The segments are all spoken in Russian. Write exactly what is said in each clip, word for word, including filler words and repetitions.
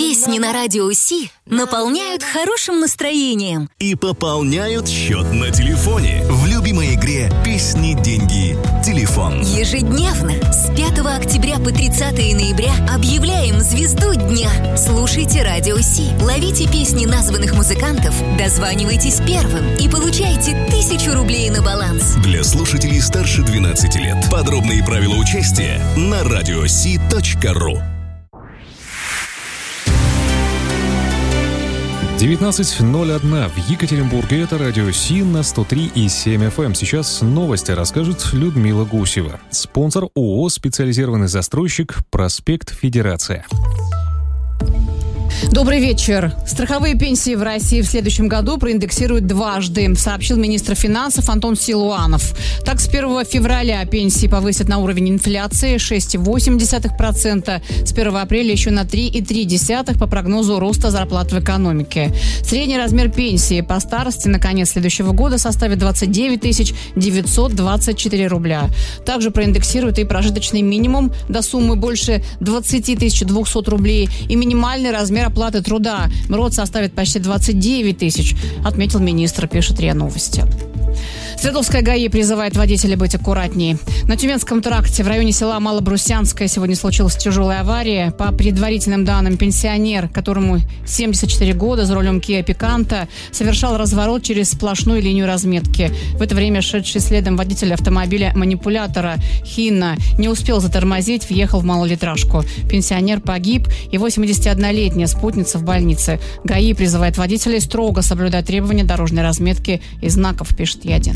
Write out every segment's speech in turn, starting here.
Песни на Радио Си наполняют хорошим настроением и пополняют счет на телефоне в любимой игре «Песни, деньги, телефон». Ежедневно с пятого октября по тридцатое ноября объявляем звезду дня. Слушайте Радио Си, ловите песни названных музыкантов, дозванивайтесь первым и получайте тысячу рублей на баланс. Для слушателей старше двенадцати лет. Подробные правила участия на радиоси точка ру. девятнадцать ноль один в Екатеринбурге. Это Радио Си на сто три и семь эф эм. Сейчас новости расскажет Людмила Гусева. Спонсор ООО «Специализированный застройщик», проспект Федерация. Добрый вечер. Страховые пенсии в России в следующем году проиндексируют дважды, сообщил министр финансов Антон Силуанов. Так, с первого февраля пенсии повысят на уровень инфляции шесть целых восемь десятых процента, с первого апреля еще на три целых три десятых процента по прогнозу роста зарплат в экономике. Средний размер пенсии по старости на конец следующего года составит двадцать девять тысяч девятьсот двадцать четыре рубля. Также проиндексируют и прожиточный минимум до суммы больше двадцать тысяч двести рублей и минимальный размер оплаты труда. МРОТ составит почти двадцать девять тысяч, отметил министр, пишет РИА Новости. Свердловская ГАИ призывает водителей быть аккуратнее. На Тюменском тракте в районе села Малобрусянское сегодня случилась тяжелая авария. По предварительным данным, пенсионер, которому семьдесят четыре года, за рулем Kia Picanto, совершал разворот через сплошную линию разметки. В это время шедший следом водитель автомобиля манипулятора Хинна не успел затормозить, въехал в малолитражку. Пенсионер погиб, и восьмидесятиоднолетняя спутница в больнице. ГАИ призывает водителей строго соблюдать требования дорожной разметки и знаков, пишет Ядин.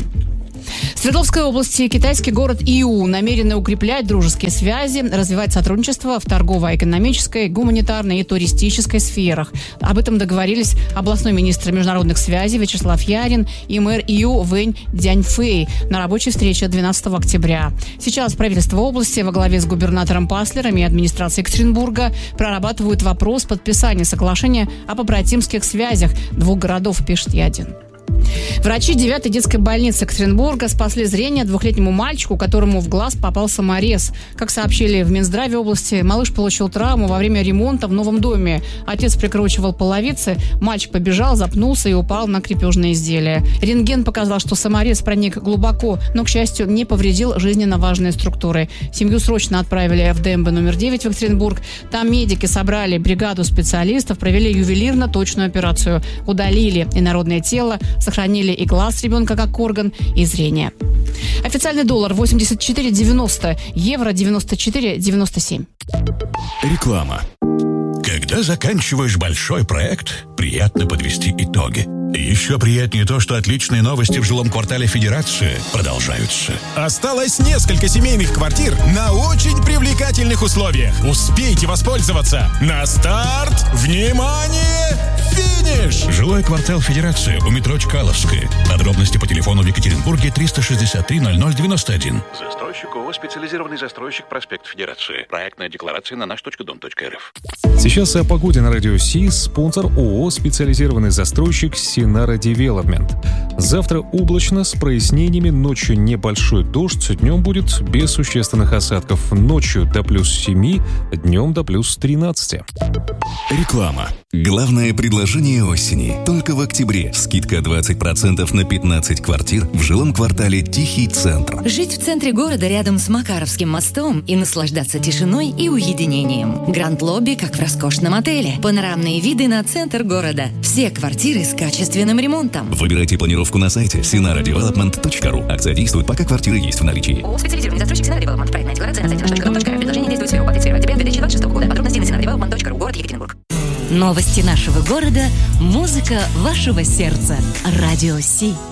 В Свердловской области китайский город Иу намерены укреплять дружеские связи, развивать сотрудничество в торгово-экономической, гуманитарной и туристической сферах. Об этом договорились областной министр международных связей Вячеслав Ярин и мэр Иу Вэнь Дяньфэй на рабочей встрече двенадцатого октября. Сейчас правительство области во главе с губернатором Паслером и администрацией Екатеринбурга прорабатывают вопрос подписания соглашения о побратимских связях двух городов, пишет Ядин. Врачи девятой детской больницы Екатеринбурга спасли зрение двухлетнему мальчику, которому в глаз попал саморез. Как сообщили в Минздраве области, малыш получил травму во время ремонта в новом доме. Отец прикручивал половицы, мальчик побежал, запнулся и упал на крепежное изделие. Рентген показал, что саморез проник глубоко, но, к счастью, не повредил жизненно важные структуры. Семью срочно отправили в ДМБ номер девять в Екатеринбург. Там медики собрали бригаду специалистов, провели ювелирно точную операцию. Удалили инородное тело, сохранили и глаз ребенка как орган, и зрение. Официальный доллар восемьдесят четыре девяносто, евро девяносто четыре девяносто семь. Реклама. Когда заканчиваешь большой проект, приятно подвести итоги. Еще приятнее то, что отличные новости в жилом квартале Федерации продолжаются. Осталось несколько семейных квартир на очень привлекательных условиях. Успейте воспользоваться. На старт! Внимание! Финиш! Жилой квартал Федерации у метро Чкаловская. Подробности по телефону в Екатеринбурге триста шестьдесят три ноль ноль девяносто один. Застройщик ООО «Специализированный застройщик», проспект Федерации. Проектная декларация на наш точка дом точка эр эф. Сейчас о погоде на Радио Си. Спонсор ООО «Специализированный застройщик» Синара Девелопмент. Завтра облачно с прояснениями, ночью небольшой дождь, днем будет без существенных осадков. Ночью до плюс семи, днем до плюс тринадцати. Реклама. Главное предложение осени. Только в октябре скидка двадцать процентов на пятнадцать квартир в жилом квартале «Тихий центр». Жить в центре города рядом с Макаровским мостом и наслаждаться тишиной и уединением. Гранд-лобби, как в роскошном отеле. Панорамные виды на центр города. Все квартиры с качественным ремонтом. Выбирайте планировку на сайте синара девелопмент точка ру. Акция действует, пока квартиры есть в наличии. ООО «Специализированный застройщик Синара Девелопмент». Проектная декларация на сайте наш точка дом точка эр эф. Предложение действует с первого по тридцать первое октября две тысячи двадцать шестого года. Подробности на синара девелопмент точка ру. Город Екатеринбург. Новости нашего города. Музыка вашего сердца. Радио Си.